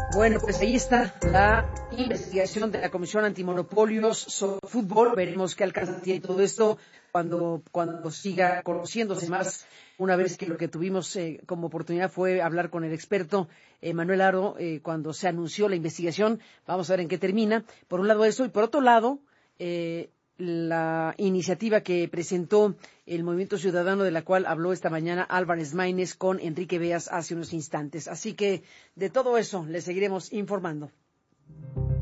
Bueno, pues ahí está la investigación de la Comisión Antimonopolios sobre fútbol. Veremos qué alcance tiene todo esto cuando siga conociéndose más, una vez que lo que tuvimos como oportunidad fue hablar con el experto Manuel Aro cuando se anunció la investigación. Vamos a ver en qué termina. Por un lado eso, y por otro lado, la iniciativa que presentó el Movimiento Ciudadano, de la cual habló esta mañana Álvarez Maínez con Enrique Beas hace unos instantes. Así que de todo eso les seguiremos informando.